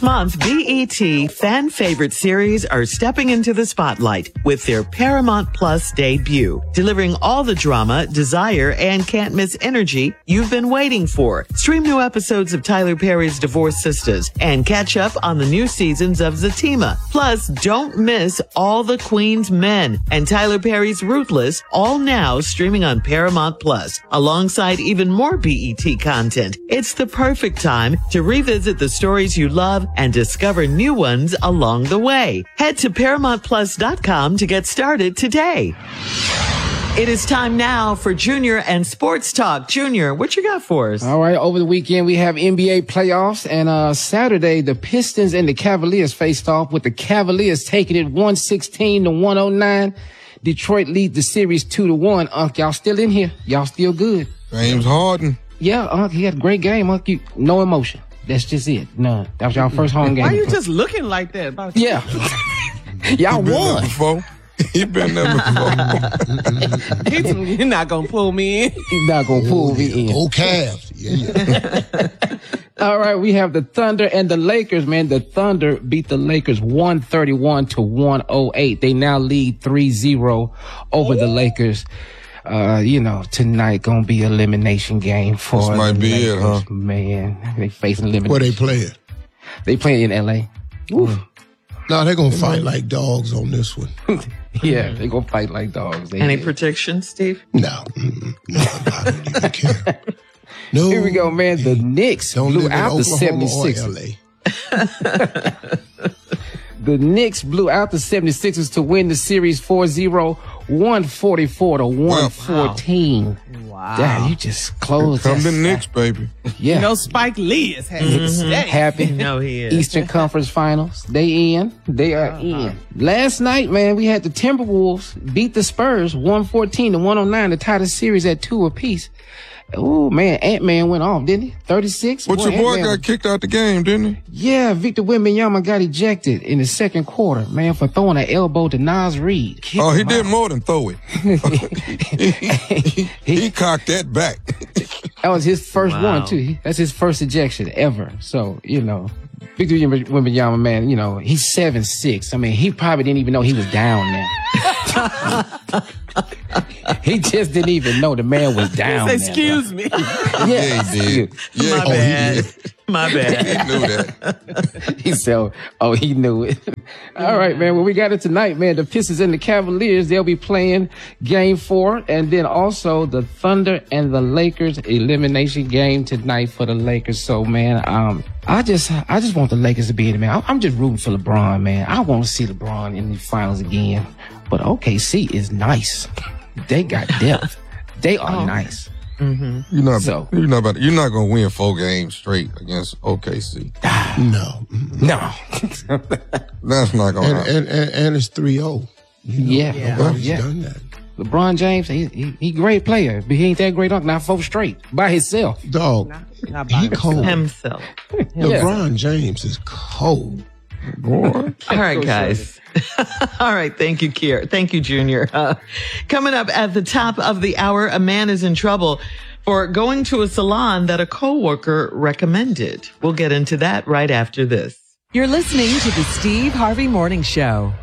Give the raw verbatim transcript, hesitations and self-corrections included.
Month, B E T fan favorite series are stepping into the spotlight with their Paramount Plus debut, delivering all the drama, desire, and can't miss energy you've been waiting for. Stream new episodes of Tyler Perry's Divorced Sisters and catch up on the new seasons of Zatima. Plus, don't miss All the Queen's Men and Tyler Perry's Ruthless, all now streaming on Paramount Plus, alongside even more B E T content. It's the perfect time to revisit the stories you love and discover new ones along the way. Head to paramount plus dot com to get started today. It is time now for Junior and Sports Talk. Junior, what you got for us? All right, over the weekend we have N B A playoffs, and uh Saturday the Pistons and the Cavaliers faced off, with the Cavaliers taking it one sixteen to one oh nine. Detroit lead the series two to one. Unc, y'all still in here? Y'all still good? James Harden. Yeah, Unc, he had a great game, Unc. You, no emotion. That's just it. None. That was y'all first home game. Why you just looking like that? About yeah. Y'all been won. There before. He been there before. He's, you're not going to pull me in. He's not going to pull Ooh, me yeah. in. Go Cavs. Yeah, yeah. All right, we have the Thunder and the Lakers, man. The Thunder beat the Lakers one thirty-one to one oh eight. They now lead three zero over the Lakers. Uh, you know, tonight gonna be elimination game for This might the be Lakers, it, huh? Man, they facing elimination. Where they playing? They playing in L A. Oof. No, they're going to fight like dogs on this one. Yeah, they gonna fight like dogs. They Any did. predictions, Steve? No. Mm-mm. No, I don't even care. No. Here we go, man. The Knicks Don't blew live in out the Oklahoma or seventy-sixers. L A. The Knicks blew out the seventy-sixers to win the series four zero, one forty-four to one fourteen. Wow. Damn, you just closed Come that. the Knicks, baby. Yeah. You know, Spike Lee is happy today. Happy. No, he is. Eastern Conference Finals. They in. They are in. Last night, man, we had the Timberwolves beat the Spurs one fourteen to one oh nine to tie the series at two apiece. Oh, man, Ant-Man went off, didn't he? thirty-six? But your boy Ant-Man- got kicked out the game, didn't he? Yeah, Victor Wembanyama got ejected in the second quarter, man, for throwing an elbow to Nas Reed. Kicked Oh, he him did out. more than throw it. he, he, he cocked that back. That was his first Wow. one, too. He- That's his first ejection ever. So, you know, Victor Wembanyama, man, you know, he's seven six. I mean, he probably didn't even know he was down there. He just didn't even know the man was down there. Excuse me. Yeah, he did. Yeah, My oh, bad. he did. My bad. He knew that. He said, oh, he knew it. All right, man. Well, we got it tonight, man. The Pistons and the Cavaliers, they'll be playing game four. And then also the Thunder and the Lakers elimination game tonight for the Lakers. So, man, um, I just, I just want the Lakers to be in it, man. I'm just rooting for LeBron, man. I want to see LeBron in the finals again. But O K C is nice. They got depth. They are nice. Mm-hmm. You're not, So- you're not about. You're not gonna win four games straight against O K C. No. Mm-mm. No. That's not gonna And, happen. and, and, and it's three oh. Yeah. Nobody's Yeah. done that. LeBron James, he, he, he great player, but he ain't that great, not four straight by himself. Dog, Not by he himself. cold. Himself. LeBron James is cold. Boy. All right, guys. All right. Thank you, Kier. Thank you, Junior. Uh, coming up at the top of the hour, a man is in trouble for going to a salon that a coworker recommended. We'll get into that right after this. You're listening to the Steve Harvey Morning Show.